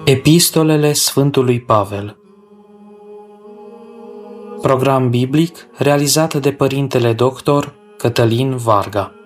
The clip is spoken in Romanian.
Epistolele Sfântului Pavel. Program biblic realizat de Părintele Dr. Cătălin Varga.